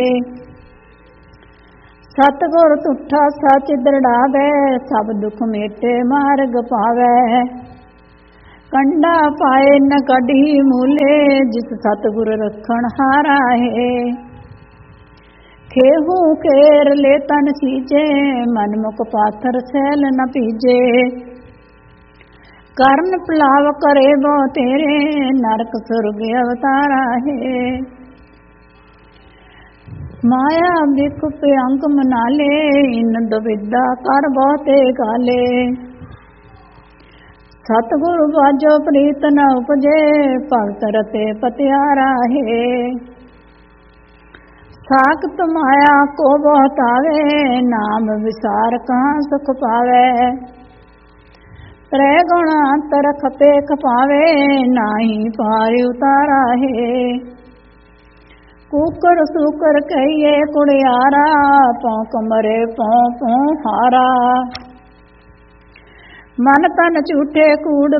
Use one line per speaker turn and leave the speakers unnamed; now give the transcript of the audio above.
सतगुर तुठा सच दृढ़ावे, सब दुख मेटे मार्ग पावे। कंडा पाए न कढ़ी मूले, जिस सतगुर रखण हारा है। खेहू केर ले तन सीजे, मन मुख पाथर सैल न पीजे। करन पलाव करे बो तेरे, नरक सुरग अवतारा है। माया बिख प्रियंक मनाले, इन दुविधा कर बहुते गाले। सतगुरु बाजो प्रीत न उपजे, भगत रते पतियारा है। साखत माया को बहुत आवे, नाम विसार कहाँ सुख पावे। त्रै गुण अंतर खपे खपावे, नाही पार उतारा है। कुकर सुकर कहिए कुड़ियारा, पौंक मरे पौ पौ हारा। मन तन झूठे कूड़